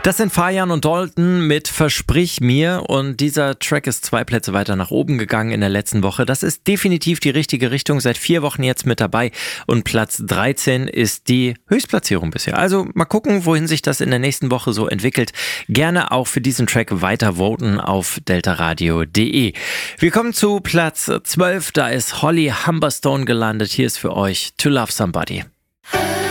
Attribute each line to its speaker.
Speaker 1: Das sind Fajan und Dalton mit Versprich mir, und dieser Track ist 2 Plätze weiter nach oben gegangen in der letzten Woche. Das ist definitiv die richtige Richtung, seit 4 Wochen jetzt mit dabei, und Platz 13 ist die Höchstplatzierung bisher. Also mal gucken, wohin sich das in der nächsten Woche so entwickelt. Gerne auch für diesen Track weiter voten auf deltaradio.de. Wir kommen zu Platz 12, da ist Holly Humberstone gelandet. Hier ist für euch To Love Somebody.